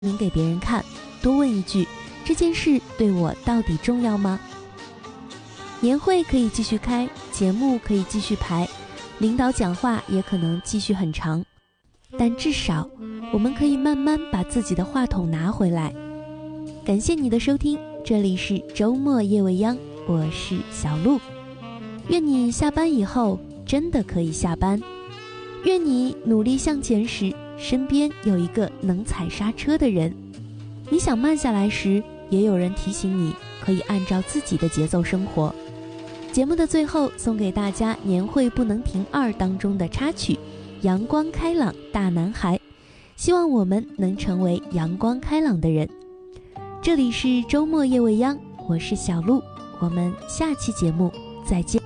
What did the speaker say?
明给别人看，多问一句，这件事对我到底重要吗？年会可以继续开，节目可以继续排，领导讲话也可能继续很长，但至少我们可以慢慢把自己的话筒拿回来。感谢你的收听，这里是周末夜未央，我是小鹿。愿你下班以后真的可以下班，愿你努力向前时身边有一个能踩刹车的人，你想慢下来时也有人提醒你可以按照自己的节奏生活。节目的最后送给大家年会不能停2当中的插曲阳光开朗大男孩，希望我们能成为阳光开朗的人。这里是周末夜未央，我是小鹿，我们下期节目再见。